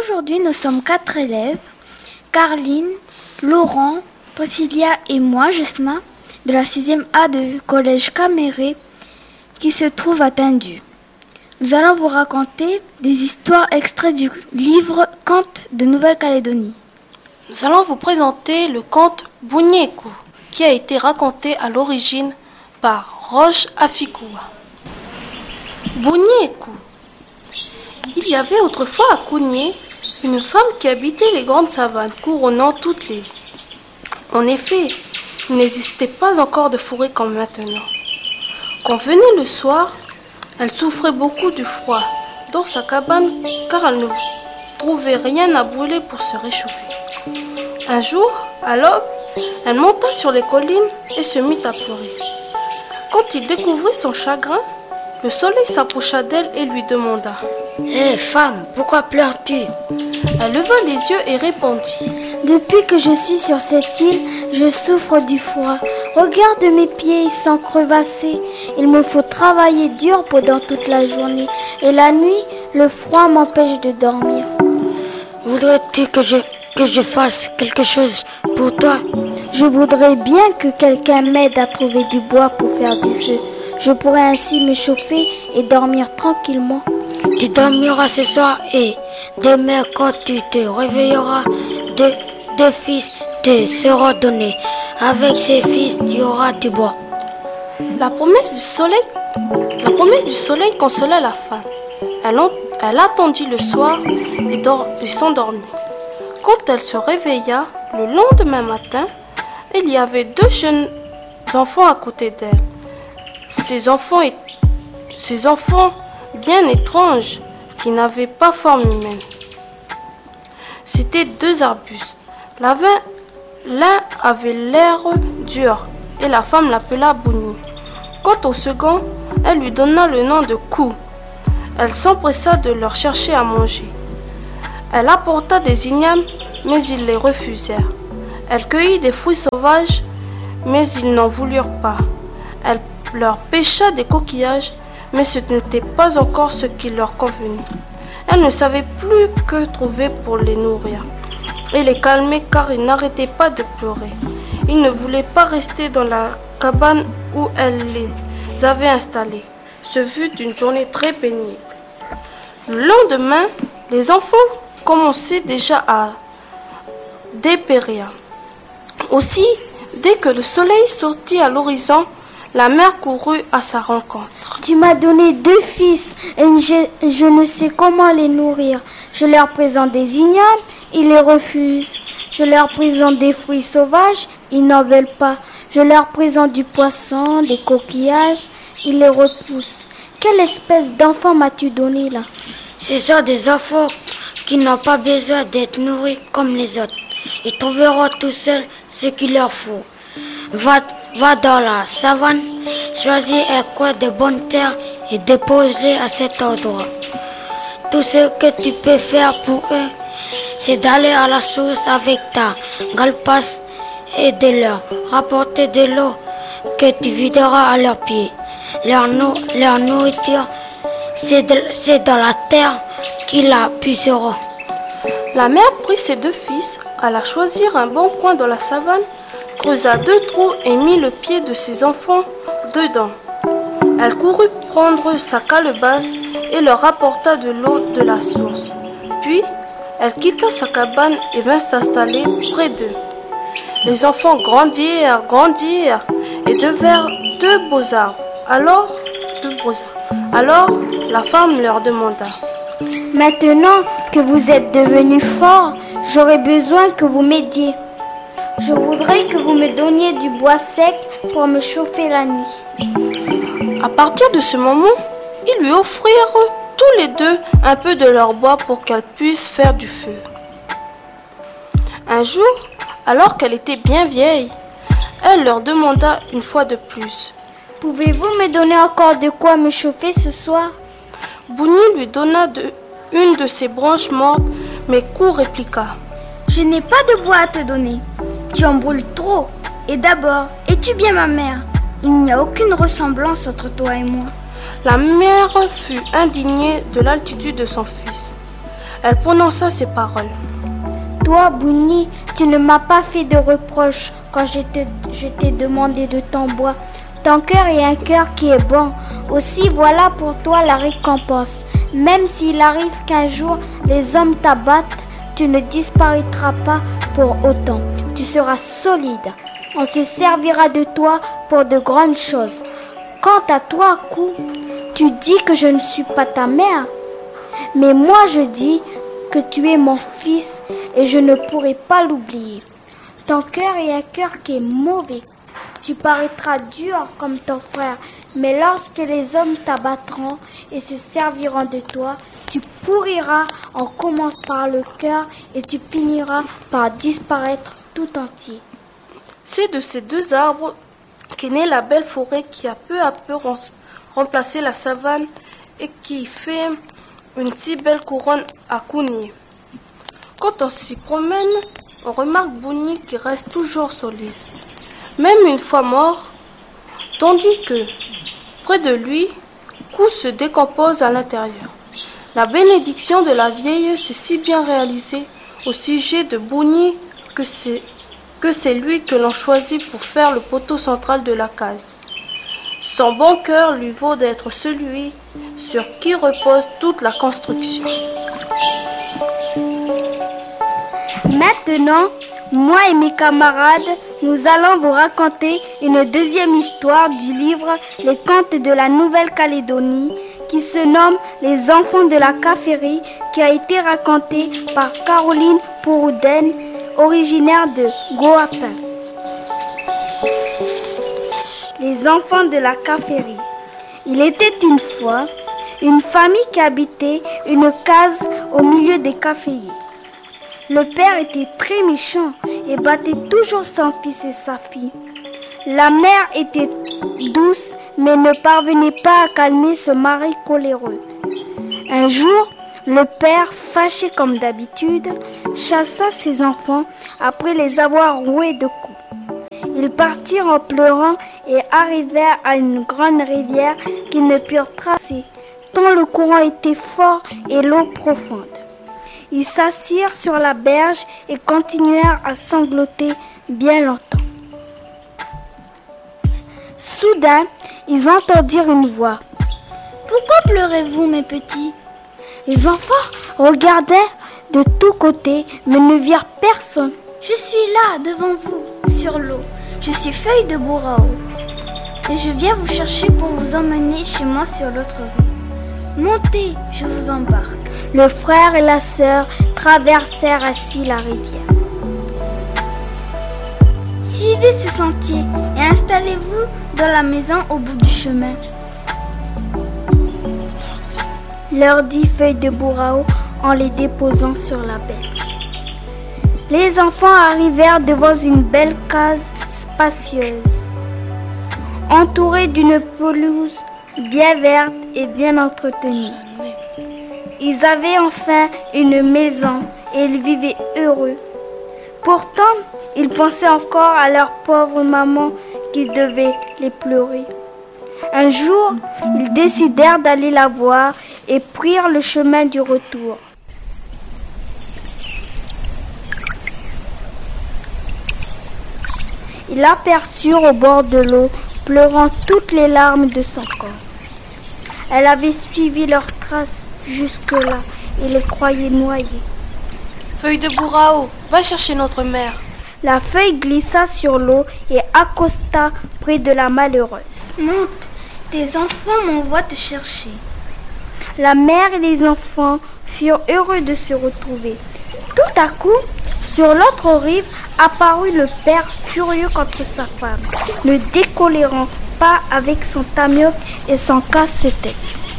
Aujourd'hui, nous sommes 4 élèves, Carline, Laurent, Priscilla et moi, Jesna, de la 6e A du collège Caméré, qui se trouve à Tindu. Nous allons vous raconter des histoires extraits du livre Contes de Nouvelle-Calédonie. Nous allons vous présenter le conte Bougnékou, qui a été raconté à l'origine par Roche Afikoua. Bougnékou. Il y avait autrefois à Kougné une femme qui habitait les grandes savanes couronnant toute l'île. En effet, il n'existait pas encore de forêt comme maintenant. Quand venait le soir, elle souffrait beaucoup du froid dans sa cabane car elle ne trouvait rien à brûler pour se réchauffer. Un jour, à l'aube, elle monta sur les collines et se mit à pleurer. Quand il découvrit son chagrin, le soleil s'approcha d'elle et lui demanda « Hé femme, pourquoi pleures-tu » Elle leva les yeux et répondit « Depuis que je suis sur cette île, je souffre du froid. Regarde mes pieds, ils sont crevassés. Il me faut travailler dur pendant toute la journée. Et la nuit, le froid m'empêche de dormir. » Voudrais-tu que je fasse quelque chose pour toi ? Je voudrais bien que quelqu'un m'aide à trouver du bois pour faire du feu. Je pourrais ainsi me chauffer et dormir tranquillement. Tu dormiras ce soir et demain quand tu te réveilleras, deux fils te seront donnés. Avec ces fils, tu auras du bois. La promesse du soleil consola la femme. Elle attendit le soir et s'endormit. Quand elle se réveilla, le lendemain matin, il y avait 2 jeunes enfants à côté d'elle. Ces enfants bien étranges qui n'avaient pas forme humaine. C'étaient 2 arbustes. L'un avait l'air dur et la femme l'appela Bougni. Quant au second, elle lui donna le nom de Kou. Elle s'empressa de leur chercher à manger. Elle apporta des ignames, mais ils les refusèrent. Elle cueillit des fruits sauvages, mais ils n'en voulurent pas. Elle leur pêcha des coquillages, mais ce n'était pas encore ce qui leur convenait. Elle ne savait plus que trouver pour les nourrir et les calmer car ils n'arrêtaient pas de pleurer. Ils ne voulaient pas rester dans la cabane où elle les avait installés. Ce fut une journée très pénible. Le lendemain, les enfants commençaient déjà à dépérir. Aussi, dès que le soleil sortit à l'horizon, la mère courut à sa rencontre. Tu m'as donné 2 fils et je ne sais comment les nourrir. Je leur présente des ignames, ils les refusent. Je leur présente des fruits sauvages, ils n'en veulent pas. Je leur présente du poisson, des coquillages, ils les repoussent. Quelle espèce d'enfant m'as-tu donné là ? Ce sont des enfants qui n'ont pas besoin d'être nourris comme les autres. Ils trouveront tout seuls ce qu'il leur faut. Va dans la savane, choisis un coin de bonne terre et dépose-les à cet endroit. Tout ce que tu peux faire pour eux, c'est d'aller à la source avec ta galpasse et de leur rapporter de l'eau que tu videras à leurs pieds. Leur nourriture, c'est dans la terre qu'ils la puiseront. La mère prit ses 2 fils, alla choisir un bon coin dans la savane, creusa 2 trous et mit le pied de ses enfants dedans. Elle courut prendre sa calebasse et leur apporta de l'eau de la source. Puis, elle quitta sa cabane et vint s'installer près d'eux. Les enfants grandirent et devinrent 2 beaux arbres. Alors, la femme leur demanda « Maintenant que vous êtes devenus forts, j'aurais besoin que vous m'aidiez. Je voudrais que vous me donniez du bois sec pour me chauffer la nuit. » À partir de ce moment, ils lui offrirent tous les 2 un peu de leur bois pour qu'elle puisse faire du feu. Un jour, alors qu'elle était bien vieille, elle leur demanda une fois de plus « Pouvez-vous me donner encore de quoi me chauffer ce soir ?» Bougni lui donna une de ses branches mortes, mais Kou répliqua « Je n'ai pas de bois à te donner. Tu en brûles trop. Et d'abord, es-tu bien ma mère ? Il n'y a aucune ressemblance entre toi et moi. » La mère fut indignée de l'altitude de son fils. Elle prononça ces paroles. Toi, Bouni, tu ne m'as pas fait de reproches quand je t'ai demandé de ton bois. Ton cœur est un cœur qui est bon. Aussi, voilà pour toi la récompense. Même s'il arrive qu'un jour les hommes t'abattent, tu ne disparaîtras pas pour autant. Tu seras solide. On se servira de toi pour de grandes choses. Quant à toi, Kou, tu dis que je ne suis pas ta mère. Mais moi, je dis que tu es mon fils et je ne pourrai pas l'oublier. Ton cœur est un cœur qui est mauvais. Tu paraîtras dur comme ton frère, mais lorsque les hommes t'abattront et se serviront de toi, tu pourriras. On commence par le cœur et tu finiras par disparaître tout entier. C'est de ces deux arbres qu'est née la belle forêt qui a peu à peu remplacé la savane et qui fait une si belle couronne à Kouni. Quand on s'y promène, on remarque Bouni qui reste toujours solide, même une fois mort, tandis que, près de lui, Kou se décompose à l'intérieur. La bénédiction de la vieille s'est si bien réalisée au sujet de Bouni que c'est lui que l'on choisit pour faire le poteau central de la case. Son bon cœur lui vaut d'être celui sur qui repose toute la construction. Maintenant, moi et mes camarades, nous allons vous raconter une deuxième histoire du livre Les Contes de la Nouvelle-Calédonie qui se nomme Les Enfants de la Caférie, qui a été raconté par Caroline Pourouden, originaire de Goapin. Les enfants de la Caférie. Il était une fois une famille qui habitait une case au milieu des caféiers. Le père était très méchant et battait toujours son fils et sa fille. La mère était douce mais ne parvenait pas à calmer ce mari coléreux. Un jour, le père, fâché comme d'habitude, chassa ses enfants après les avoir roués de coups. Ils partirent en pleurant et arrivèrent à une grande rivière qu'ils ne purent tracer, tant le courant était fort et l'eau profonde. Ils s'assirent sur la berge et continuèrent à sangloter bien longtemps. Soudain, ils entendirent une voix. « Pourquoi pleurez-vous, mes petits ?» Les enfants regardèrent de tous côtés, mais ne virent personne. « Je suis là, devant vous, sur l'eau. Je suis Feuille de Bourao. Et je viens vous chercher pour vous emmener chez moi sur l'autre rive. Montez, je vous embarque. » Le frère et la sœur traversèrent ainsi la rivière. Suivez ce sentier et installez-vous dans la maison au bout du chemin. Leur dit Feuille de Bourao en les déposant sur la berge. Les enfants arrivèrent devant une belle case spacieuse, entourée d'une pelouse bien verte et bien entretenue. Ils avaient enfin une maison et ils vivaient heureux. Pourtant, ils pensaient encore à leur pauvre maman qui devait les pleurer. Un jour, ils décidèrent d'aller la voir et prirent le chemin du retour. Ils l'aperçurent au bord de l'eau, pleurant toutes les larmes de son corps. Elle avait suivi leurs traces jusque-là et les croyait noyés. Feuille de Bourao, va chercher notre mère. La feuille glissa sur l'eau et accosta près de la malheureuse. Monte, tes enfants m'envoient te chercher. La mère et les enfants furent heureux de se retrouver. Tout à coup, sur l'autre rive, apparut le père furieux contre sa femme, ne décolérant pas avec son tamioc et son casse-tête.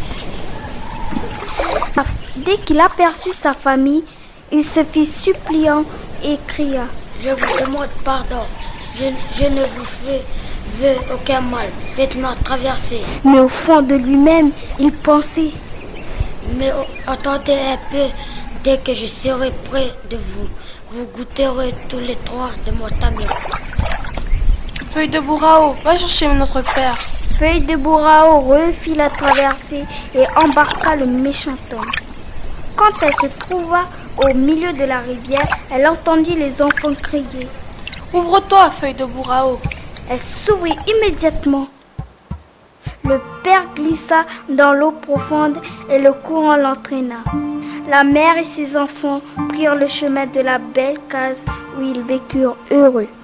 Dès qu'il aperçut sa famille, il se fit suppliant et cria « Je vous demande pardon, je ne vous veux aucun mal, faites-moi traverser. » Mais au fond de lui-même, il pensait « Mais attendez un peu, dès que je serai près de vous, vous goûterez tous les trois de mon tamioc. » Feuille de Bourao, va chercher notre père. Feuille de Bourao refit la traversée et embarqua le méchant homme. Quand elle se trouva au milieu de la rivière, elle entendit les enfants crier. « Ouvre-toi, feuille de bourrao !» Elle s'ouvrit immédiatement. Le père glissa dans l'eau profonde et le courant l'entraîna. La mère et ses enfants prirent le chemin de la belle case où ils vécurent heureux.